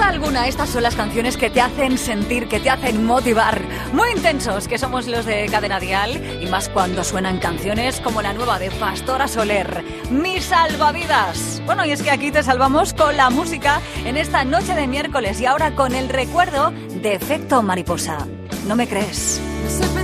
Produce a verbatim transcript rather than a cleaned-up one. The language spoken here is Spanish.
alguna, estas son las canciones que te hacen sentir, que te hacen motivar. Muy intensos que somos los de Cadena Dial, y más cuando suenan canciones como la nueva de Pastora Soler, Mi Salvavidas. Bueno, y es que aquí te salvamos con la música en esta noche de miércoles, y ahora con el recuerdo de Efecto Mariposa. ¿No me crees?